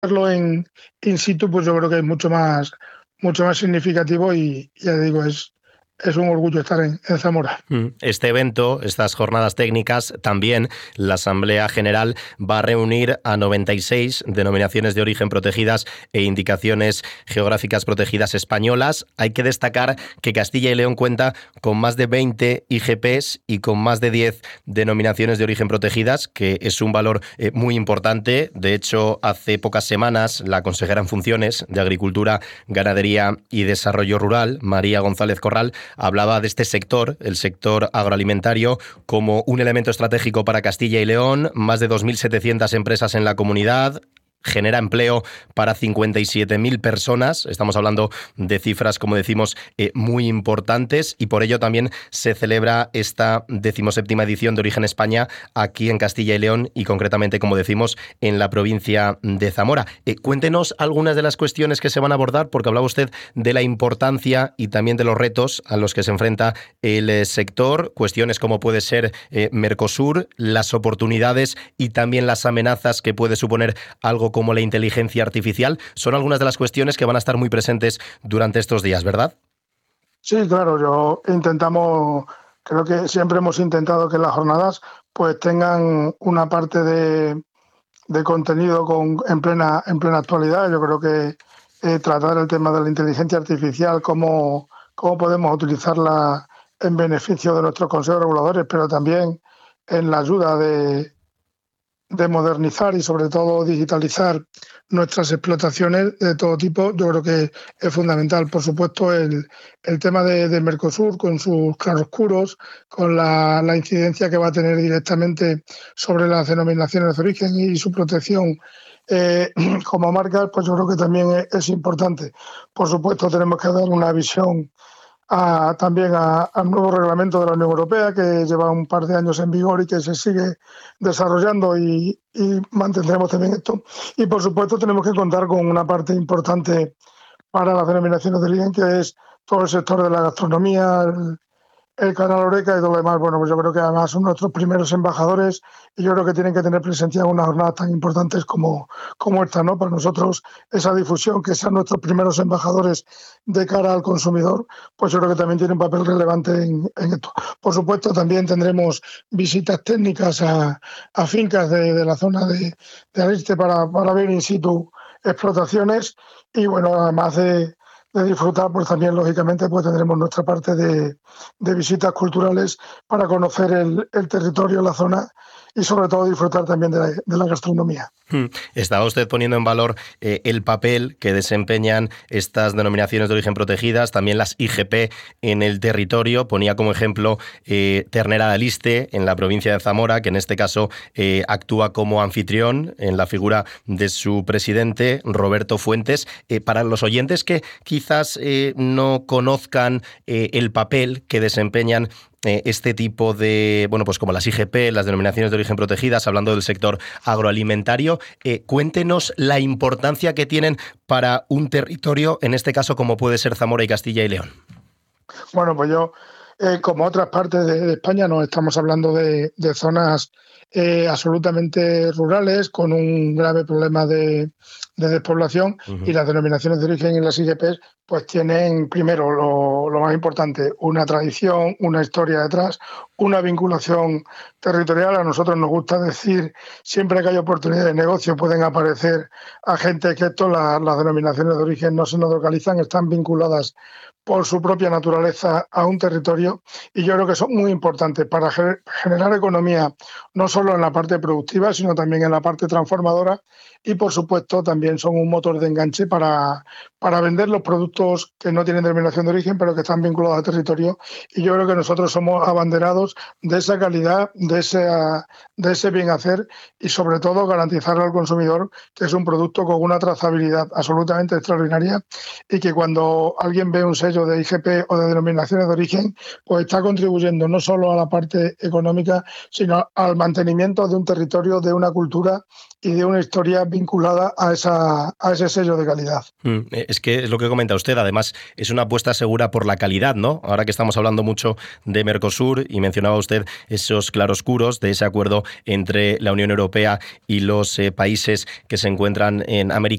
verlo en in situ, pues yo creo que es mucho más significativo y ya digo, es un orgullo estar en Zamora. Este evento, estas jornadas técnicas, también la Asamblea General va a reunir a 96 denominaciones de origen protegidas e indicaciones geográficas protegidas españolas. Hay que destacar que Castilla y León cuenta con más de 20 IGPs y con más de 10 denominaciones de origen protegidas, que es un valor muy importante. De hecho, hace pocas semanas, la consejera en funciones de Agricultura, Ganadería y Desarrollo Rural, María González Corral, hablaba de este sector, el sector agroalimentario, como un elemento estratégico para Castilla y León, más de 2.700 empresas en la comunidad, genera empleo para 57.000 personas. Estamos hablando de cifras, como decimos, muy importantes, y por ello también se celebra esta 17ª edición de Origen España aquí en Castilla y León y concretamente, como decimos, en la provincia de Zamora. Cuéntenos algunas de las cuestiones que se van a abordar, porque hablaba usted de la importancia y también de los retos a los que se enfrenta el sector, cuestiones como puede ser Mercosur, las oportunidades y también las amenazas que puede suponer algo como la inteligencia artificial. Son algunas de las cuestiones que van a estar muy presentes durante estos días, ¿verdad? Sí, claro, creo que siempre hemos intentado que las jornadas pues tengan una parte de contenido en plena actualidad. Yo creo que tratar el tema de la inteligencia artificial, cómo podemos utilizarla en beneficio de nuestros consejos reguladores, pero también en la ayuda de modernizar y sobre todo digitalizar nuestras explotaciones de todo tipo, yo creo que es fundamental. Por supuesto, el tema de Mercosur, con sus claroscuros, con la incidencia que va a tener directamente sobre las denominaciones de origen y su protección como marcas, pues yo creo que también es importante. Por supuesto, tenemos que dar una visión también al nuevo reglamento de la Unión Europea, que lleva un par de años en vigor y que se sigue desarrollando, y mantendremos también esto. Y por supuesto tenemos que contar con una parte importante para las denominaciones de origen, que es todo el sector de la gastronomía, el canal Oreca y todo lo demás. Bueno, pues yo creo que además son nuestros primeros embajadores y yo creo que tienen que tener presencia en unas jornadas tan importantes como esta, ¿no? Para nosotros, esa difusión, que sean nuestros primeros embajadores de cara al consumidor, pues yo creo que también tiene un papel relevante en esto. Por supuesto, también tendremos visitas técnicas a fincas de la zona de Aliste para ver in situ explotaciones, y bueno, además de disfrutar, pues también lógicamente pues tendremos nuestra parte de visitas culturales para conocer el territorio, la zona, y sobre todo disfrutar también de la gastronomía. Estaba usted poniendo en valor el papel que desempeñan estas denominaciones de origen protegidas, también las IGP en el territorio. Ponía como ejemplo Ternera de Aliste, en la provincia de Zamora, que en este caso actúa como anfitrión en la figura de su presidente, Roberto Fuentes. Para los oyentes que quizás no conozcan el papel que desempeñan este tipo de, bueno, pues como las IGP, las denominaciones de origen protegidas, hablando del sector agroalimentario, cuéntenos la importancia que tienen para un territorio, en este caso como puede ser Zamora y Castilla y León. Bueno, pues como otras partes de España, no estamos hablando de zonas absolutamente rurales, con un grave problema de despoblación, y las denominaciones de origen y las IGPs pues tienen, primero, lo más importante, una tradición, una historia detrás, una vinculación territorial. A nosotros nos gusta decir, siempre que hay oportunidad de negocio pueden aparecer agentes que las denominaciones de origen no se nos localizan, están vinculadas por su propia naturaleza a un territorio, y yo creo que son muy importantes para generar economía, no solo en la parte productiva, sino también en la parte transformadora, y por supuesto también son un motor de enganche para vender los productos que no tienen denominación de origen pero que están vinculados al territorio, y yo creo que nosotros somos abanderados de esa calidad, de ese bien hacer, y sobre todo garantizarle al consumidor que es un producto con una trazabilidad absolutamente extraordinaria, y que cuando alguien ve un sello de IGP o de denominaciones de origen, pues está contribuyendo no solo a la parte económica, sino al mantenimiento de un territorio, de una cultura y de una historia vinculada a esa a ese sello de calidad. Es que es lo que comenta usted, además es una apuesta segura por la calidad, ¿no? Ahora que estamos hablando mucho de Mercosur y mencionaba usted esos claroscuros de ese acuerdo entre la Unión Europea y los países que se encuentran en América